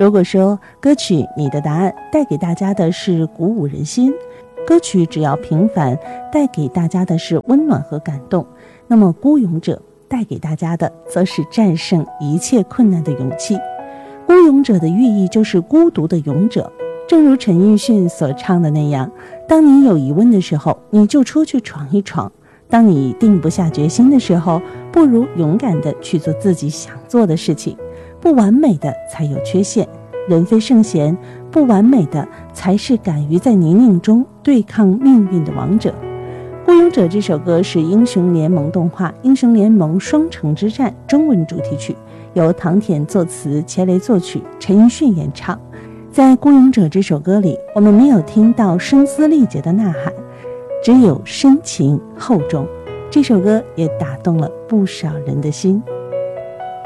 如果说歌曲《你的答案》带给大家的是鼓舞人心，歌曲只要平凡带给大家的是温暖和感动，那么孤勇者带给大家的则是战胜一切困难的勇气。孤勇者的寓意就是孤独的勇者，正如陈奕迅所唱的那样，当你有疑问的时候，你就出去闯一闯；当你定不下决心的时候，不如勇敢地去做自己想做的事情。不完美的才有缺陷，人非圣贤，不完美的才是敢于在泥泞中对抗命运的王者。孤勇者这首歌是英雄联盟动画《英雄联盟双城之战》中文主题曲，由唐田作词，钱雷作曲，陈奕迅演唱。在孤勇者这首歌里，我们没有听到声嘶力竭的呐喊，只有深情厚重。这首歌也打动了不少人的心。